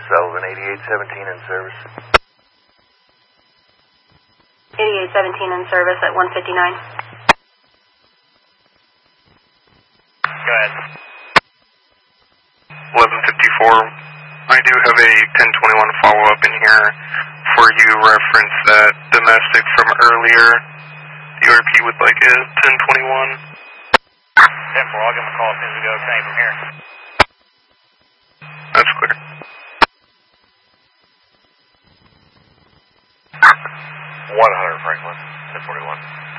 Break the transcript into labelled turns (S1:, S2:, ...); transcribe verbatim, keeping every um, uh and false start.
S1: Sullivan, eighty-eight seventeen in service.
S2: eighty-eight seventeen in service at one fifty-nine.
S3: Go ahead.
S4: eleven fifty-four. I do have a ten twenty-one follow-up in here for you. Reference that domestic from earlier. The U R P would like a ten twenty-one.
S3: ten four, I'll give him a call as soon as we go train from here.
S4: That's clear.
S3: one hundred Franklin, ten forty-one.